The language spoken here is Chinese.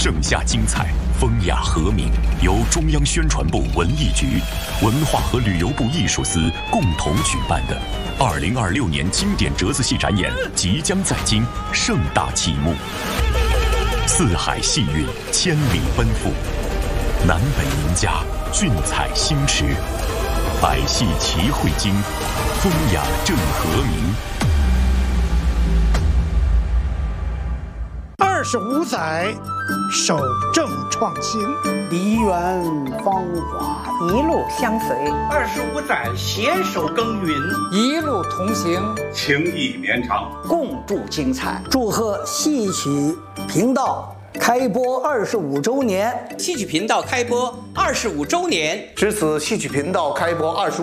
盛夏精彩，风雅和鸣，由中央宣传部文艺局、文化和旅游部艺术司共同举办的2026年经典折子戏展演即将在京盛大启幕。四海戏韵，千里奔赴，南北名家，俊采星驰，百戏齐汇京，风雅正和鸣。 25载，守正创新， 梨园芳华一路相随 ；25载，携手耕耘， 一路同行， 情谊绵长， 共筑精彩。祝贺戏曲频道开播25周年！ 戏曲频道开播25周年， 值此戏曲频道开播25